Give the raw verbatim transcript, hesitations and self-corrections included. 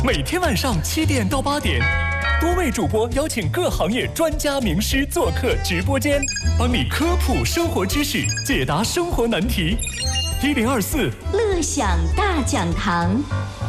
每天晚上七点到八点，多位主播邀请各行业专家名师做客直播间，帮你科普生活知识，解答生活难题。一零二四乐享大讲堂。